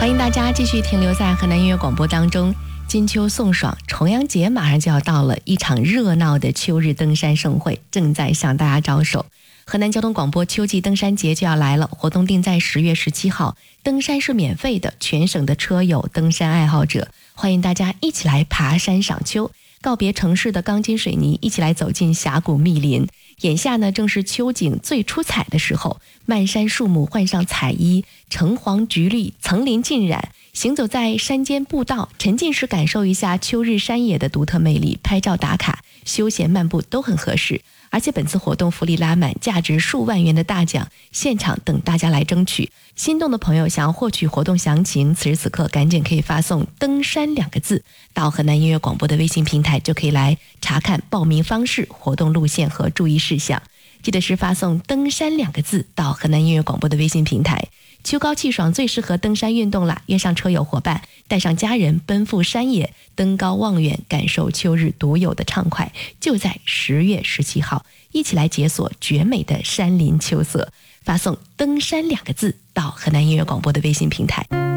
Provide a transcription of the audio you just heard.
欢迎大家继续停留在河南音乐广播当中。金秋送爽，重阳节马上就要到了，一场热闹的秋日登山盛会正在向大家招手。河南交通广播秋季登山节就要来了，活动定在10月17号，登山是免费的，全省的车友、登山爱好者，欢迎大家一起来爬山赏秋，告别城市的钢筋水泥，一起来走进峡谷密林。眼下呢，正是秋景最出彩的时候，漫山树木换上彩衣，橙黄橘绿，层林尽染。行走在山间步道，沉浸式感受一下秋日山野的独特魅力，拍照打卡、休闲漫步都很合适。而且本次活动福利拉满，价值数万元的大奖现场等大家来争取。心动的朋友想要获取活动详情，此时此刻赶紧可以发送登山2个字到河南音乐广播的微信平台，就可以来查看报名方式、活动路线和注意事项。记得是发送登山2个字到河南音乐广播的微信平台。秋高气爽，最适合登山运动了，约上车友伙伴，带上家人，奔赴山野，登高望远，感受秋日独有的畅快。就在10月17号，一起来解锁绝美的山林秋色。发送登山2个字到河南音乐广播的微信平台。